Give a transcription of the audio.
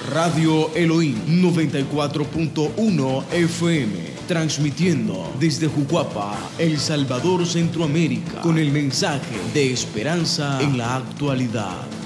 Radio Elohim 94.1 FM, transmitiendo desde Jucuapa, El Salvador, Centroamérica, con el mensaje de esperanza en la actualidad.